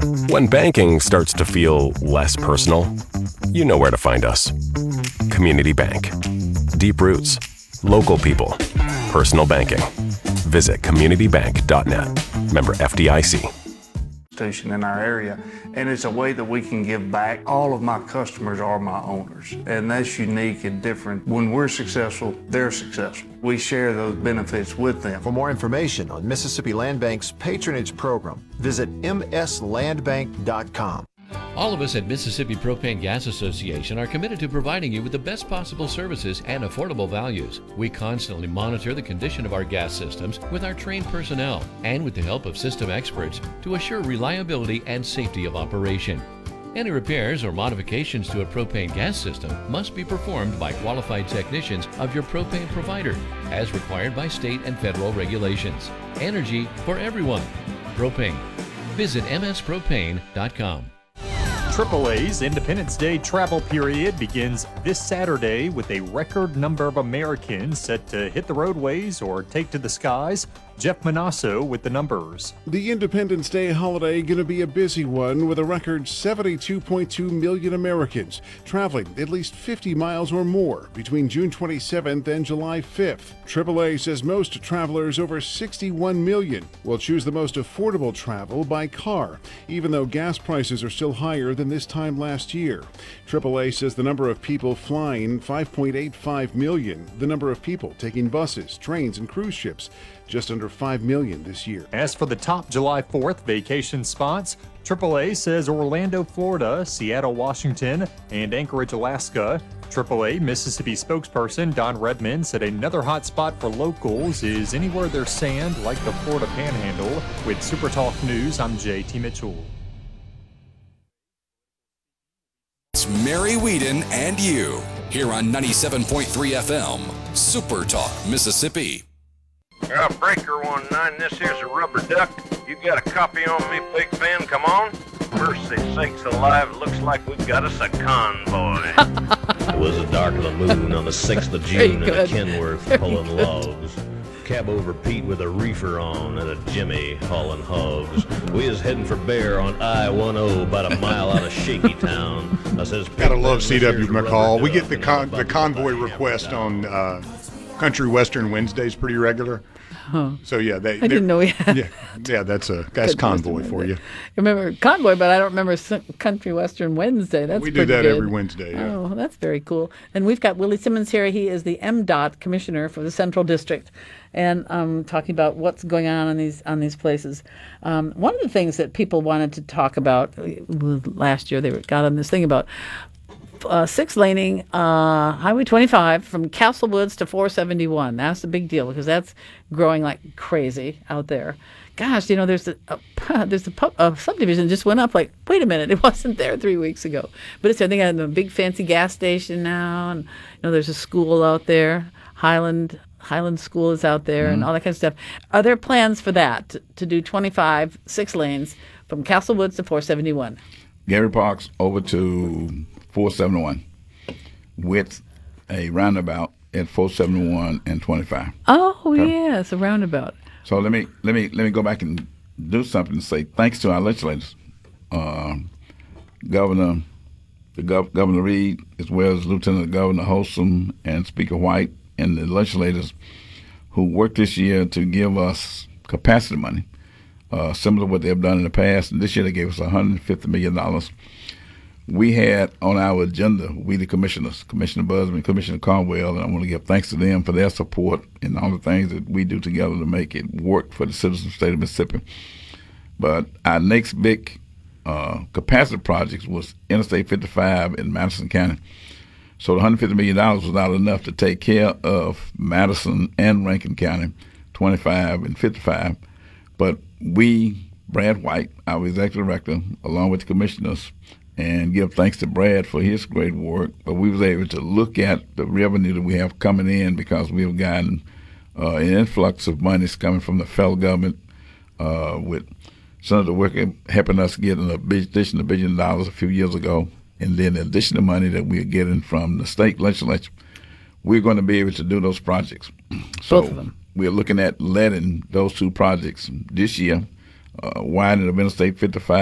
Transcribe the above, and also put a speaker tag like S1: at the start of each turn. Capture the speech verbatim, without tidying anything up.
S1: When banking starts to feel less personal, you know where to find us. Community Bank. Deep roots, local people, personal banking. Visit community bank dot net. Member F D I C.
S2: In our area, and it's a way that we can give back. All of my customers are my owners, and that's unique and different. When we're successful, they're successful. We share those benefits with them.
S3: For more information on Mississippi Land Bank's patronage program, visit m s land bank dot com.
S4: All of us at Mississippi Propane Gas Association are committed to providing you with the best possible services and affordable values. We constantly monitor the condition of our gas systems with our trained personnel and with the help of system experts to assure reliability and safety of operation. Any repairs or modifications to a propane gas system must be performed by qualified technicians of your propane provider, as required by state and federal regulations. Energy for everyone. Propane. Visit m s propane dot com.
S5: triple A's Independence Day travel period begins this Saturday with a record number of Americans set to hit the roadways or take to the skies. Jeff Manasso with the numbers.
S6: The Independence Day holiday going to be a busy one with a record seventy-two point two million Americans traveling at least fifty miles or more between June twenty-seventh and July fifth. triple A says most travelers, over sixty-one million, will choose the most affordable travel by car, even though gas prices are still higher than this time last year. triple A says the number of people flying, five point eight five million. The number of people taking buses, trains, and cruise ships, just under five million this year.
S5: As for the top July fourth vacation spots, triple A says Orlando, Florida, Seattle, Washington, and Anchorage, Alaska. triple A Mississippi spokesperson Don Redmond said another hot spot for locals is anywhere there's sand, like the Florida Panhandle. With Super Talk News, I'm J T Mitchell.
S7: It's Mary Whedon and you here on ninety-seven point three F M, Super Talk, Mississippi.
S8: Uh, breaker one nine, this here's a rubber duck. You got a copy on me, big fan? Come on. Mercy sakes alive, it looks like we've got us a convoy.
S9: It was a dark of the moon on the sixth of June at a Kenworth pulling logs. Cab over Pete with a reefer on and a Jimmy hauling hogs. We is heading for Bear on I ten about a mile out of Shaky Town. I says,
S10: gotta love C W McCall. We get the con- the convoy request on uh, Country Western Wednesdays pretty regular.
S11: Huh.
S10: So yeah, they.
S11: I didn't know we had.
S10: Yeah, yeah, that's a that's convoy for you.
S11: I remember convoy, but I don't remember Country Western Wednesday. That's
S10: we do that
S11: good.
S10: every Wednesday. Yeah.
S11: Oh, that's very cool. And we've got Willie Simmons here. He is the M DOT commissioner for the Central District, and um, talking about what's going on in these on these places. Um, one of the things that people wanted to talk about last year, they got on this thing about. Uh, six laning uh, Highway twenty-five from Castle Woods to four seventy-one. That's a big deal because that's growing like crazy out there. Gosh, you know, there's a, a there's a, pu- a subdivision just went up. Like, wait a minute, it wasn't there three weeks ago. But it's I think at a big fancy gas station now, and you know, there's a school out there. Highland Highland School is out there, mm-hmm. and all that kind of stuff. Are there plans for that to, to do twenty-five six lanes from Castle Woods to four seventy-one?
S12: Gary Parks over to four seventy-one with a roundabout at four seventy-one and twenty-five.
S11: Oh, okay. Yeah, it's a roundabout.
S12: So let me let me let me go back and do something and say thanks to our legislators, uh, Governor, the Gov- Governor Reed, as well as Lieutenant Governor Holsom and Speaker White, and the legislators who worked this year to give us capacity money, uh, similar to what they've done in the past. And this year they gave us one hundred fifty million dollars. We had on our agenda, we the commissioners, Commissioner Busby and Commissioner Conwell, and I want to give thanks to them for their support and all the things that we do together to make it work for the citizens of the state of Mississippi. But our next big uh, capacity project was Interstate fifty-five in Madison County. So the one hundred fifty million dollars was not enough to take care of Madison and Rankin County, twenty-five and fifty-five. But we, Brad White, our executive director, along with the commissioners, and give thanks to Brad for his great work. But we was able to look at the revenue that we have coming in because we have gotten uh, an influx of monies coming from the federal government uh, with Senator Wicker helping us get an additional billion dollars a few years ago, and then the additional money that we are getting from the state legislature. We're going to be able to do those projects. So
S11: both of them.
S12: We're looking at letting those two projects this year, uh, widening of Interstate fifty-five